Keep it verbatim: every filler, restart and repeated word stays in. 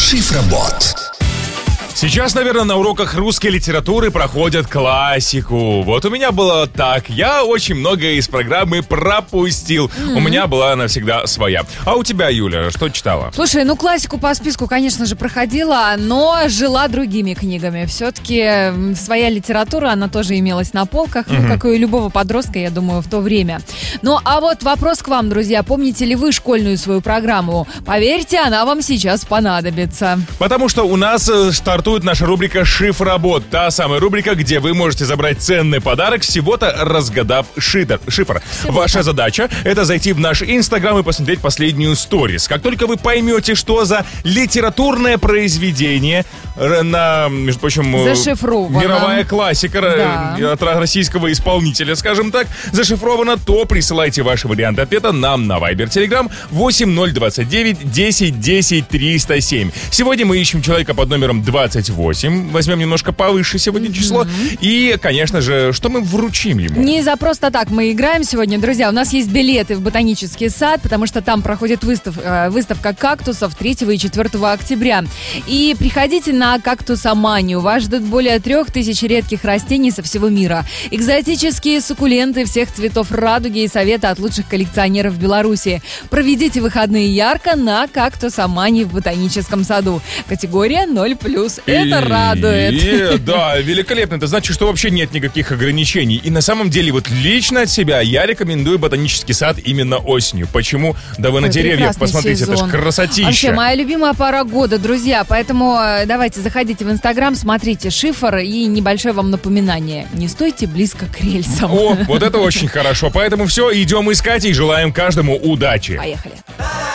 Шифробот. Сейчас, наверное, на уроках русской литературы проходят классику. Вот у меня было так. Я очень многое из программы пропустил. Mm-hmm. У меня была она всегда своя. А у тебя, Юля, что читала? Слушай, ну классику по списку, конечно же, проходила, но жила другими книгами. Все-таки своя литература, она тоже имелась на полках, mm-hmm. ну, как и у любого подростка, я думаю, в то время. Ну, а вот вопрос к вам, друзья. Помните ли вы школьную свою программу? Поверьте, она вам сейчас понадобится. Потому что у нас стартует наша рубрика «Шифробот». Та самая рубрика, где вы можете забрать ценный подарок, всего-то разгадав шитер, шифр. Всего-то. Ваша задача — это зайти в наш Инстаграм и посмотреть последнюю сторис. Как только вы поймете, что за литературное произведение на, между прочим, зашифровано, мировая классика, да, от российского исполнителя, скажем так, зашифровано, то присылайте ваши варианты ответа нам на Viber Telegram восемь ноль двадцать девять десять десять триста семь. Сегодня мы ищем человека под номером двадцать восемь. Возьмем немножко повыше сегодня mm-hmm. число. И, конечно же, что мы вручим ему? Не за просто так мы играем сегодня, друзья. У нас есть билеты в ботанический сад, потому что там проходит выстав, выставка кактусов третьего и четвёртого октября. И приходите на кактусоманию. Вас ждут более трех тысяч редких растений со всего мира. Экзотические суккуленты всех цветов радуги и советы от лучших коллекционеров Беларуси. Проведите выходные ярко на кактусомании в ботаническом саду. Категория ноль плюс. Это и, радует. И, да, великолепно. Это значит, что вообще нет никаких ограничений. И на самом деле, вот лично от себя я рекомендую ботанический сад именно осенью. Почему? Да вы Ой, на деревьях посмотрите, сезон. Это ж красотища. Вообще, моя любимая пора года, друзья. Поэтому давайте заходите в Инстаграм, смотрите шифр и небольшое вам напоминание. Не стойте близко к рельсам. О, вот это очень хорошо. Поэтому все, идем искать и желаем каждому удачи. Поехали.